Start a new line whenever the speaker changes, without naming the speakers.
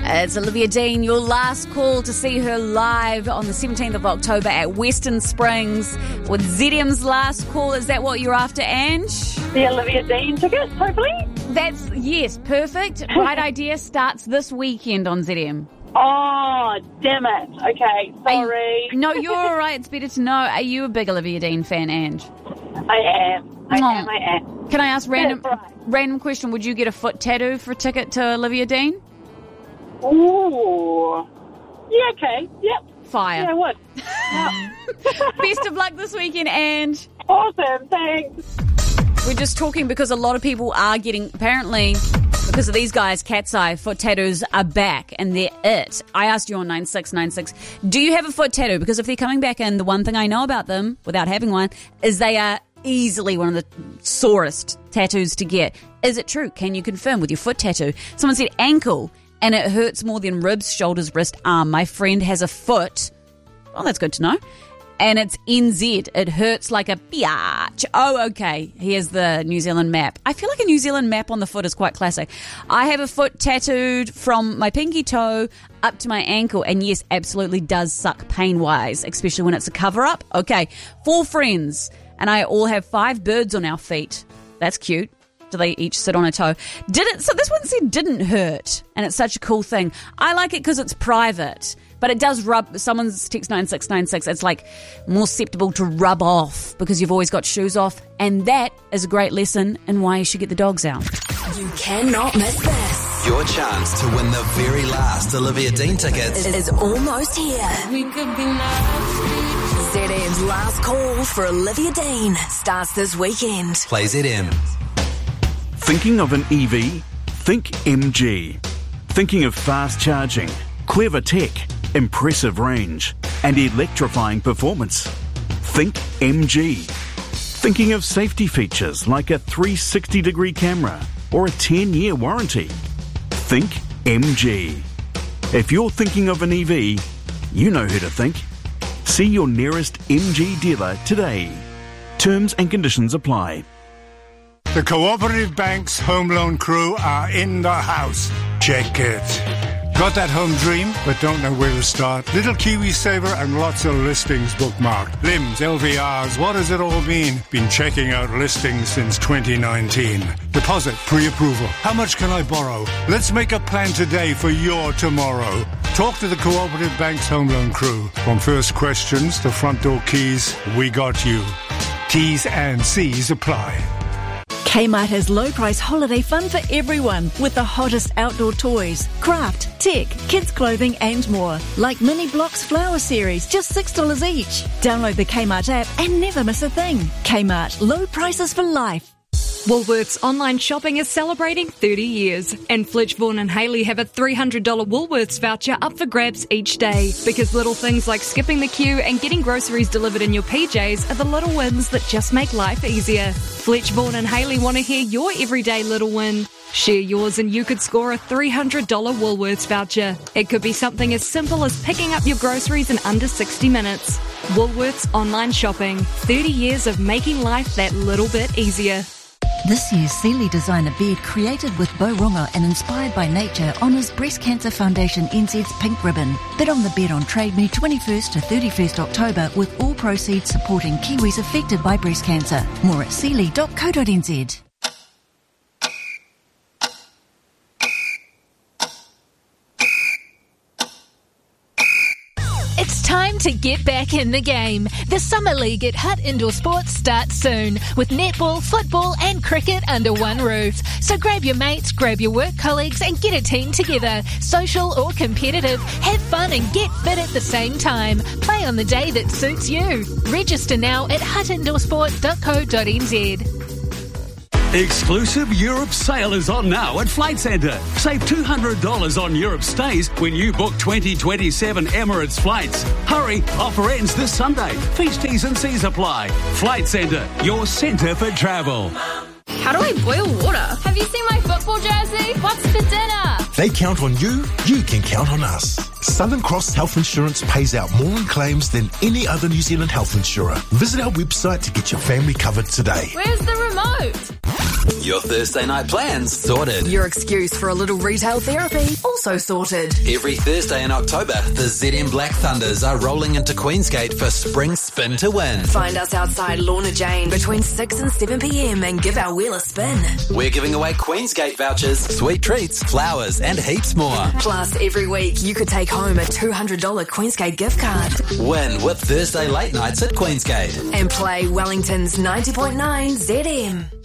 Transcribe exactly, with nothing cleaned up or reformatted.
It's Olivia Dean, your last call to see her live on the seventeenth of October at Western Springs with Z M's last call. Is that what you're after, Ange?
The Olivia Dean tickets, hopefully.
That's, yes, perfect. Right Idea starts this weekend on Z M.
Oh, damn it. Okay, sorry.
You, no, you're all right. It's better to know. Are you a big Olivia Dean fan, Ange?
I am. I
oh.
am, I am.
Can I ask random
right.
random question? Would you get a foot tattoo for a ticket to Olivia Dean?
Ooh. Yeah, okay. Yep.
Fire.
Yeah, I would. Yep.
Best of luck this weekend, Ange.
Awesome. Thanks.
We're just talking because a lot of people are getting, apparently, because of these guys, Cat's Eye, foot tattoos are back and they're it. I asked you on nine six nine six, do you have a foot tattoo? Because if they're coming back in, the one thing I know about them, without having one, is they are easily one of the sorest tattoos to get. Is it true? Can you confirm with your foot tattoo? Someone said ankle, and it hurts more than ribs, shoulders, wrist, arm. My friend has a foot. Well, that's good to know. And it's N Z. It hurts like a biatch. Oh, okay. Here's the New Zealand map. I feel like a New Zealand map on the foot is quite classic. I have a foot tattooed from my pinky toe up to my ankle. And yes, absolutely does suck pain-wise, especially when it's a cover-up. Okay, four friends. And I all have five birds on our feet. That's cute. Do they each sit on a toe? Did it? So this one said didn't hurt, and it's such a cool thing. I like it because it's private, but it does rub. Someone's text nine six nine six. It's like more susceptible to rub off because you've always got shoes off, and that is a great lesson in why you should get the dogs out.
You cannot miss this.
Your chance to win the very last Olivia Dean tickets
is almost here.
We could be nasty.
Z M's last call for Olivia Dean starts this weekend.
Play Z M.
Thinking of an E V? Think M G. Thinking of fast charging, clever tech, impressive range, and electrifying performance? Think M G. Thinking of safety features like a three sixty degree camera or a ten year warranty? Think M G. If you're thinking of an E V, you know who to think. See your nearest M G dealer today. Terms and conditions apply.
The Cooperative Bank's home loan crew are in the house. Check it. Got that home dream, but don't know where to start? Little Kiwi Saver and lots of listings bookmarked. Limbs, L V Rs, what does it all mean? Been checking out listings since twenty nineteen. Deposit, pre-approval. How much can I borrow? Let's make a plan today for your tomorrow. Talk to the Cooperative Bank's home loan crew. From first questions to front door keys, we got you. T's and C's apply.
Kmart has low-price holiday fun for everyone with the hottest outdoor toys, craft, tech, kids' clothing and more. Like Mini Blocks Flower Series, just six dollars each. Download the Kmart app and never miss a thing. Kmart, low prices for life.
Woolworths online shopping is celebrating thirty years, and Flitch, Vaughan and Hayley have a three hundred dollars Woolworths voucher up for grabs each day, because little things like skipping the queue and getting groceries delivered in your P Js are the little wins that just make life easier. Flitch, Vaughan and Hayley want to hear your everyday little win. Share yours and you could score a three hundred dollars Woolworths voucher. It could be something as simple as picking up your groceries in under sixty minutes. Woolworths online shopping. thirty years of making life that little bit easier.
This year's Sealy designer bed, created with Boronga and inspired by nature, honours Breast Cancer Foundation N Z's Pink Ribbon. Bid on the bed on Trade Me twenty-first to thirty-first October, with all proceeds supporting Kiwis affected by breast cancer. More at sealy dot co dot n z.
It's time to get back in the game. The Summer League at Hutt Indoor Sports starts soon, with netball, football and cricket under one roof. So grab your mates, grab your work colleagues and get a team together. Social or competitive, have fun and get fit at the same time. Play on the day that suits you. Register now at hutt indoor sport dot co dot n z.
Exclusive Europe sale is on now at Flight Centre. Save two hundred dollars on Europe stays when you book twenty twenty-seven Emirates flights. Hurry, offer ends this Sunday. Feast T's and C's apply. Flight Centre, your centre for travel.
How do I boil water? Have you seen my football jersey? What's for dinner?
They count on you, you can count on us. Southern Cross Health Insurance pays out more in claims than any other New Zealand health insurer. Visit our website to get your family covered today.
Where's the remote?
Your Thursday night plans sorted.
Your excuse for a little retail therapy also sorted.
Every Thursday in October, the Z M Black Thunders are rolling into Queensgate for Spring Spin to Win.
Find us outside Lorna Jane between six and seven p.m. and give our wheel a spin.
We're giving away Queensgate vouchers, sweet treats, flowers, and heaps more.
Plus, every week you could take home a two hundred dollars Queensgate gift card.
Win with Thursday late nights at Queensgate.
And play Wellington's ninety point nine Z M.